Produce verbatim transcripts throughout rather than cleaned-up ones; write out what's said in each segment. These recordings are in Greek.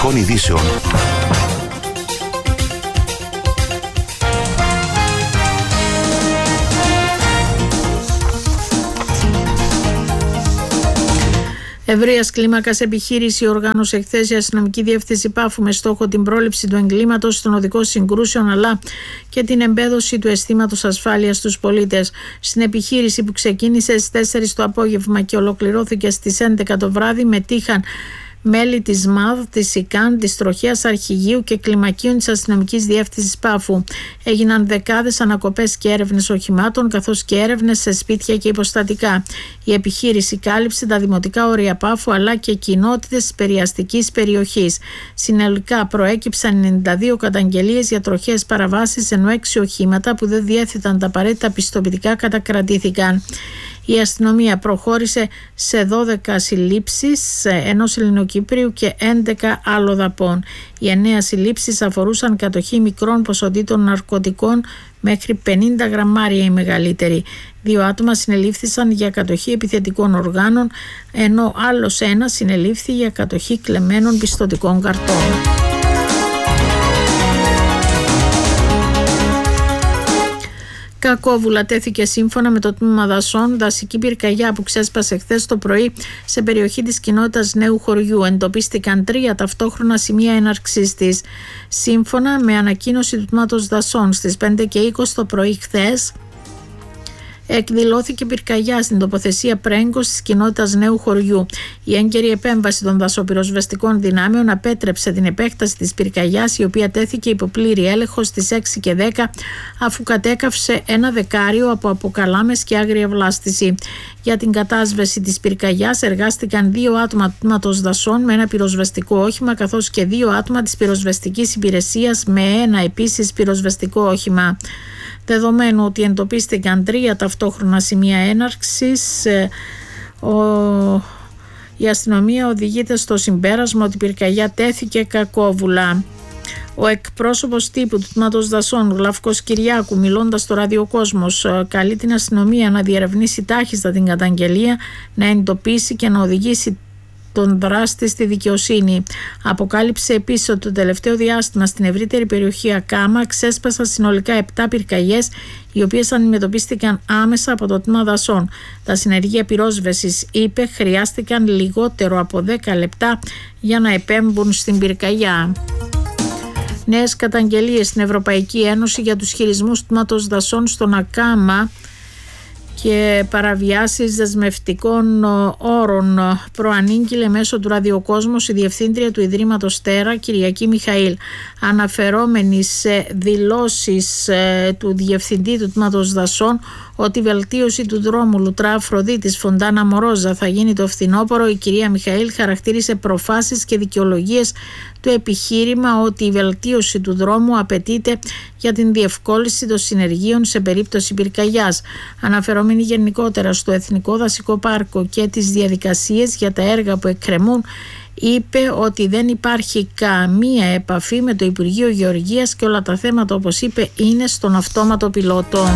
Πολιτικών Ειδήσεων. Ευρείας κλίμακας επιχείρηση οργάνωσε χθες η Αστυνομική Διεύθυνση Πάφου με στόχο την πρόληψη του εγκλήματος των οδικών συγκρούσεων αλλά και την εμπέδωση του αισθήματος ασφάλειας στους πολίτες. Στην επιχείρηση που ξεκίνησε στις τέσσερις το απόγευμα και ολοκληρώθηκε στις έντεκα το βράδυ μετήχαν μέλη της ΜΑΔ, της ΙΚΑΝ, της Τροχέας Αρχηγείου και Κλιμακίων της Αστυνομικής Διεύθυνσης Πάφου. Έγιναν δεκάδες ανακοπές και έρευνες οχημάτων καθώς και έρευνες σε σπίτια και υποστατικά. Η επιχείρηση κάλυψε τα δημοτικά όρια Πάφου αλλά και κοινότητες της περιαστικής περιοχής. Συνολικά προέκυψαν ενενήντα δύο καταγγελίες για τροχαίες παραβάσεις ενώ έξι οχήματα που δεν διέθεταν τα απαραίτητα πιστοποιητικά κατακρατήθηκαν. Η αστυνομία προχώρησε σε δώδεκα συλλήψεις ενός Ελληνοκύπριου και έντεκα αλλοδαπών. Οι εννέα συλλήψεις αφορούσαν κατοχή μικρών ποσοτήτων ναρκωτικών μέχρι πενήντα γραμμάρια η μεγαλύτερη. Δύο άτομα συνελήφθησαν για κατοχή επιθετικών οργάνων, ενώ άλλος ένας συνελήφθη για κατοχή κλεμμένων πιστωτικών καρτών. Κακόβουλα τέθηκε σύμφωνα με το τμήμα δασών δασική πυρκαγιά που ξέσπασε χθες το πρωί σε περιοχή της κοινότητας Νέου Χωριού. Εντοπίστηκαν τρία ταυτόχρονα σημεία έναρξής της. Σύμφωνα με ανακοίνωση του τμήματος δασών στις πέντε και είκοσι το πρωί χθες, εκδηλώθηκε πυρκαγιά στην τοποθεσία Πρέγκος της κοινότητας Νέου Χωριού. Η έγκαιρη επέμβαση των δασοπυροσβεστικών δυνάμεων απέτρεψε την επέκταση της πυρκαγιάς, η οποία τέθηκε υπό πλήρη έλεγχο στις έξι και δέκα αφού κατέκαυσε ένα δεκάριο από αποκαλάμες και άγρια βλάστηση. Για την κατάσβεση της πυρκαγιάς εργάστηκαν δύο άτομα του τμήματος δασών με ένα πυροσβεστικό όχημα καθώς και δύο άτομα της πυροσβεστικής υπηρεσίας με ένα επίσης πυροσβεστικό όχημα. Δεδομένου ότι εντοπίστηκαν τρία ταυτόχρονα σημεία έναρξης, ο... η αστυνομία οδηγείται στο συμπέρασμα ότι η πυρκαγιά τέθηκε κακόβουλα. Ο εκπρόσωπος τύπου του τμήματος δασών, Γλαύκος Κυριάκου, μιλώντας στο ραδιοκόσμος, καλεί την αστυνομία να διερευνήσει τάχιστα την καταγγελία, να εντοπίσει και να οδηγήσει τον δράστη στη δικαιοσύνη. Αποκάλυψε επίσης ότι το τελευταίο διάστημα στην ευρύτερη περιοχή Ακάμα ξέσπασαν συνολικά επτά πυρκαγιές, οι οποίες αντιμετωπίστηκαν άμεσα από το τμήμα δασών. Τα συνεργεία πυρόσβεσης, είπε, χρειάστηκαν λιγότερο από δέκα λεπτά για να επέμβουν στην πυρκαγιά. Νέες καταγγελίες στην Ευρωπαϊκή Ένωση για τους χειρισμούς του τμήματος δασών στον Ακάμα και παραβιάσεις δεσμευτικών όρων προανήγγειλε μέσω του ραδιοκόσμου η Διευθύντρια του Ιδρύματος Τέρα, Κυριακή Μιχαήλ. Αναφερόμενη σε δηλώσεις του Διευθυντή του Τμήματος Δασών ότι η βελτίωση του δρόμου Λουτρά Αφροδίτης Φοντάνα Μορόζα θα γίνει το φθινόπωρο, η κυρία Μιχαήλ χαρακτήρισε προφάσεις και δικαιολογίες του επιχείρημα ότι η βελτίωση του δρόμου απαιτείται για την διευκόλυνση των συνεργείων σε περίπτωση πυρκαγιάς. Αναφερόμενη γενικότερα στο Εθνικό Δασικό Πάρκο και τις διαδικασίες για τα έργα που εκκρεμούν, είπε ότι δεν υπάρχει καμία επαφή με το Υπουργείο Γεωργίας και όλα τα θέματα, όπως είπε, είναι στον αυτόματο πιλότο.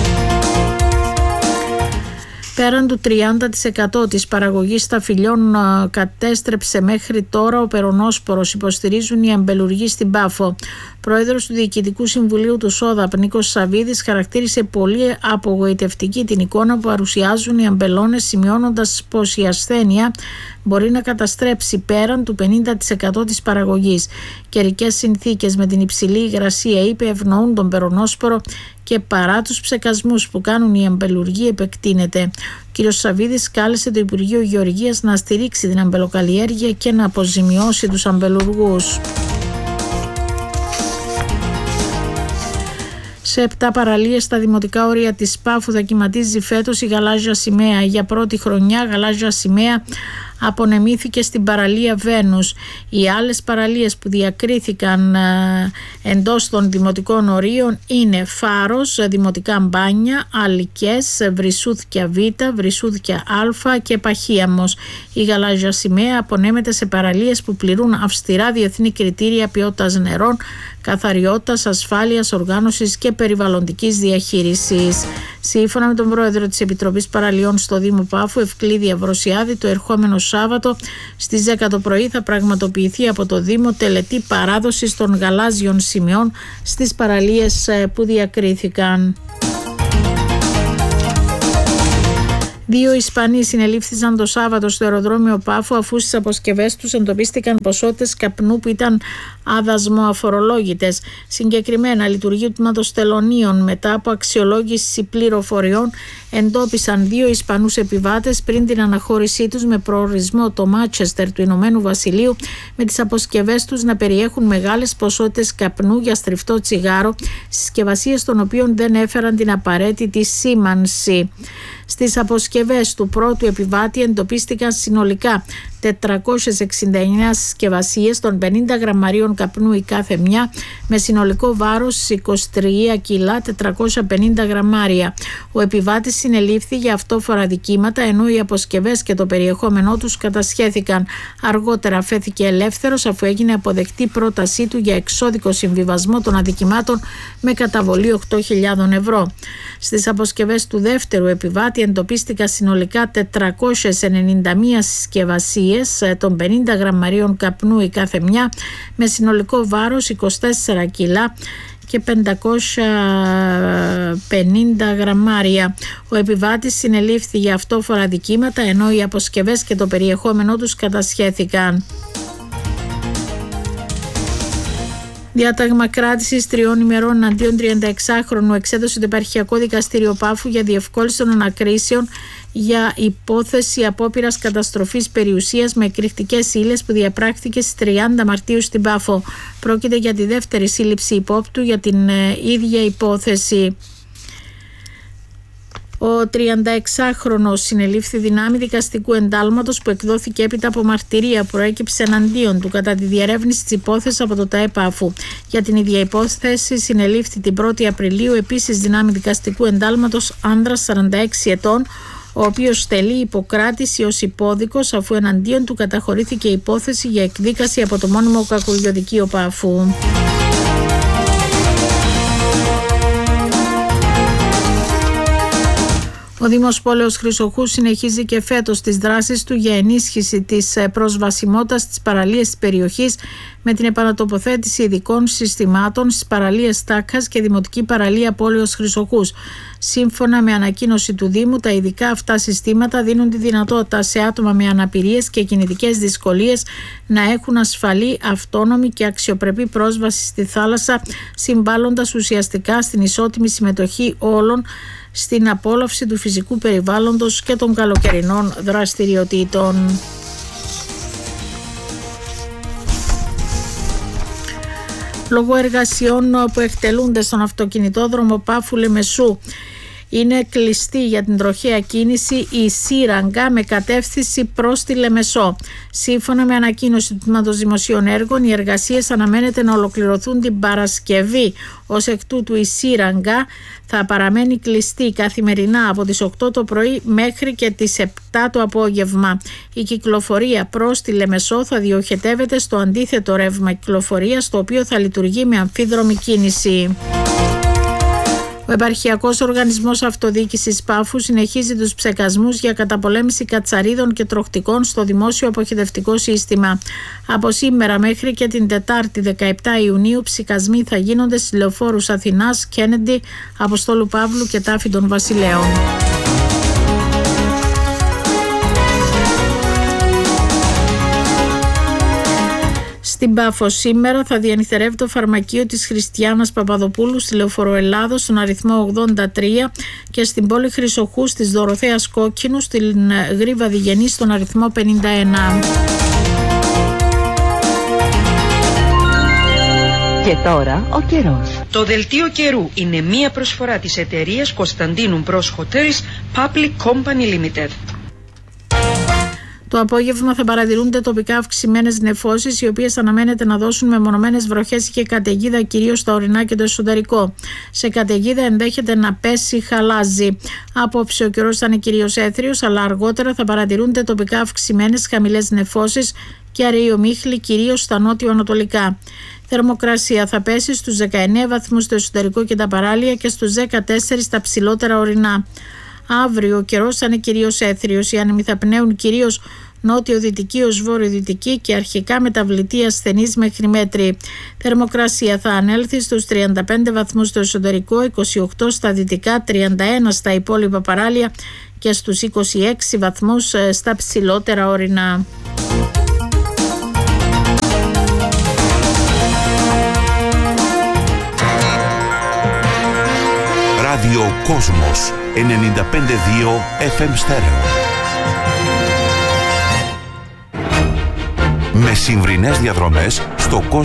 Πέραν του τριάντα τοις εκατό της παραγωγής σταφυλιών κατέστρεψε μέχρι τώρα ο περονόσπορος, υποστηρίζουν οι αμπελουργοί στην Πάφο. Πρόεδρος του Διοικητικού Συμβουλίου του ΣΟΔΑΠ, Νίκος Σαβίδης, χαρακτήρισε πολύ απογοητευτική την εικόνα που παρουσιάζουν οι αμπελώνες, σημειώνοντας πως η ασθένεια μπορεί να καταστρέψει πέραν του πενήντα τοις εκατό της παραγωγής. Καιρικές συνθήκες με την υψηλή υγρασία, είπε, ευνοούν τον περονόσπορο και παρά τους ψεκασμούς που κάνουν οι αμπελουργοί επεκτείνεται. Ο κ. Σαβίδης κάλεσε το Υπουργείο Γεωργίας να στηρίξει την αμπελοκαλλιέργεια και να αποζημιώσει τους αμπελουργούς. Σε επτά παραλίες στα δημοτικά όρια της Πάφου δοκιματίζει φέτος η γαλάζια σημαία. Για πρώτη χρονιά γαλάζια σημαία απονεμήθηκε στην παραλία Βένους. Οι άλλες παραλίες που διακρίθηκαν ε, εντός των δημοτικών ορίων είναι Φάρος, Δημοτικά Μπάνια, Αλικές, Βρυσούδκια Β, Βρυσούδκια Α και Παχίαμος. Η γαλάζια σημαία απονέμεται σε παραλίες που πληρούν αυστηρά διεθνή κριτήρια ποιότητας νερών, καθαριότητας, ασφάλειας, οργάνωσης και περιβαλλοντικής διαχείρισης. Σύμφωνα με τον πρόεδρο της Επιτροπής Παραλιών στο Δήμο Πάφου, Ευκλήδη Αυροσιάδη, το ερχόμενο Σάββατο στις δέκα το πρωί θα πραγματοποιηθεί από το Δήμο τελετή παράδοσης των γαλάζιων σημειών στις παραλίες που διακρίθηκαν. Δύο Ισπανοί συνελήφθησαν το Σάββατο στο αεροδρόμιο Πάφου αφού στις αποσκευές τους εντοπίστηκαν ποσότητες καπνού που ήταν άδασμο αφορολόγητες. Συγκεκριμένα, λειτουργοί του τμήματος τελωνίων μετά από αξιολόγηση πληροφοριών εντόπισαν δύο Ισπανούς επιβάτες πριν την αναχώρησή τους με προορισμό το Μάντσεστερ του Ηνωμένου Βασιλείου, με τις αποσκευές τους να περιέχουν μεγάλες ποσότητες καπνού για στριφτό τσιγάρο, συσκευασίες των οποίων δεν έφεραν την απαραίτητη σήμανση. Στις αποσκευές του πρώτου επιβάτη εντοπίστηκαν συνολικά τετρακόσιες εξήντα εννέα συσκευασίες των πενήντα γραμμαρίων καπνού η κάθε μια, με συνολικό βάρος είκοσι τρία κιλά τετρακόσια πενήντα γραμμάρια. Ο επιβάτης συνελήφθη για αυτόφορα δικήματα, ενώ οι αποσκευές και το περιεχόμενό τους κατασχέθηκαν. Αργότερα αφέθηκε ελεύθερος αφού έγινε αποδεκτή πρότασή του για εξώδικο συμβιβασμό των αδικημάτων με καταβολή οκτώ χιλιάδες ευρώ. Στις αποσκευές του δεύτερου επιβάτη εντοπίστηκαν συνολικά τετρακόσιες ενενήντα μία συσκευασίες των πενήντα γραμμαρίων καπνού η κάθε μια, με συνολικό βάρος είκοσι τέσσερα κιλά και πεντακόσια πενήντα γραμμάρια. Ο επιβάτης συνελήφθη για αυτόφορα δικήματα, ενώ οι αποσκευές και το περιεχόμενό τους κατασχέθηκαν. Διάταγμα κράτησης τριών ημερών εναντίον τριανταεξάχρονου εξέδωσε το Επαρχιακό Δικαστήριο Πάφου για διευκόλυνση των ανακρίσεων για υπόθεση απόπειρας καταστροφής περιουσίας με εκρηκτικές ύλες που διαπράχθηκε στις τριάντα Μαρτίου στην Πάφο. Πρόκειται για τη δεύτερη σύλληψη υπόπτου για την ε, ίδια υπόθεση. Ο τριανταεξάχρονος συνελήφθη δυνάμει δικαστικού εντάλματος που εκδόθηκε έπειτα από μαρτυρία που προέκυψε εναντίον του κατά τη διερεύνηση της υπόθεσης από το ΤΑΕ Πάφου. Για την ίδια υπόθεση συνελήφθη την πρώτη Απριλίου επίσης δυνάμει δικαστικού εντάλματος άνδρας σαράντα έξι ετών, ο οποίος στελεί υποκράτηση ως υπόδικος αφού εναντίον του καταχωρήθηκε υπόθεση για εκδίκαση από το μόνιμο κακουργιοδικείο Πάφου. Ο Δήμος Πόλεως Χρυσοχού συνεχίζει και φέτος τις δράσεις του για ενίσχυση της προσβασιμότητας στις παραλίες της περιοχής με την επανατοποθέτηση ειδικών συστημάτων στις παραλίες Τάκας και Δημοτική Παραλία Πόλεως Χρυσοχούς. Σύμφωνα με ανακοίνωση του Δήμου, τα ειδικά αυτά συστήματα δίνουν τη δυνατότητα σε άτομα με αναπηρίες και κινητικές δυσκολίες να έχουν ασφαλή, αυτόνομη και αξιοπρεπή πρόσβαση στη θάλασσα, συμβάλλοντας ουσιαστικά στην ισότιμη συμμετοχή όλων στην απόλαυση του φυσικού περιβάλλοντος και των καλοκαιρινών δραστηριοτήτων. Λόγω εργασιών που εκτελούνται στον αυτοκινητόδρομο Πάφου Λεμεσού, είναι κλειστή για την τροχαία κίνηση η σύραγγα με κατεύθυνση προς τη Λεμεσό. Σύμφωνα με ανακοίνωση του Τμήματος Δημοσίων Έργων, οι εργασίες αναμένεται να ολοκληρωθούν την Παρασκευή. Ως εκ τούτου η σύραγγα θα παραμένει κλειστή καθημερινά από τις οκτώ το πρωί μέχρι και τις επτά το απόγευμα. Η κυκλοφορία προς τη Λεμεσό θα διοχετεύεται στο αντίθετο ρεύμα κυκλοφορίας, το οποίο θα λειτουργεί με αμφίδρομη κίνηση. Ο Επαρχιακός Οργανισμός Αυτοδιοίκησης Πάφου συνεχίζει τους ψεκασμούς για καταπολέμηση κατσαρίδων και τροχτικών στο δημόσιο αποχετευτικό σύστημα. Από σήμερα μέχρι και την Τετάρτη δεκαεπτά Ιουνίου ψεκασμοί θα γίνονται στις λεωφόρους Αθηνάς, Κέννεντι, Αποστόλου Παύλου και Τάφη των Βασιλέων. Στην Πάφο σήμερα θα διανυθερεύει το φαρμακείο της Χριστιάνας Παπαδοπούλου στη Λεωφόρο Ελλάδος στον αριθμό ογδόντα τρία και στην πόλη Χρυσοχού της Δωροθέας Κόκκινου στην Γρίβα Διγενή στον αριθμό πενήντα ένα. Και τώρα ο καιρός. Το δελτίο καιρού είναι μία προσφορά της εταιρείας Κωνσταντίνου Bros Hotels Public Company Limited. Το απόγευμα θα παρατηρούνται τοπικά αυξημένες νεφώσεις, οι οποίες αναμένεται να δώσουν μεμονωμένες βροχές και καταιγίδα κυρίως στα ορεινά και το εσωτερικό. Σε καταιγίδα ενδέχεται να πέσει χαλάζι. Απόψε ο καιρός θα είναι κυρίως έθριος, αλλά αργότερα θα παρατηρούνται τοπικά αυξημένες χαμηλές νεφώσεις και αραιή ομίχλη κυρίως στα νότιο-ανατολικά. Θερμοκρασία θα πέσει στους δεκαεννέα βαθμούς στο εσωτερικό και τα παράλια και στους δεκατέσσερα στα ψηλότερα ορεινά. Αύριο ο καιρός θα είναι κυρίως έθριος, οι άνεμοι θα πνέουν κυρίως νότιο-δυτική ως βορειοδυτική και αρχικά μεταβλητή ασθενής μέχρι μέτρη. Θερμοκρασία θα ανέλθει στους τριάντα πέντε βαθμούς στο εσωτερικό, είκοσι οκτώ στα δυτικά, τριάντα ένα στα υπόλοιπα παράλια και στους είκοσι έξι βαθμούς στα ψηλότερα ορεινά. Ράδιο Κόσμος ενενήντα πέντε κόμμα δύο εφ εμ στέρεο. Με συμβρινές διαδρομές στο κόσμο.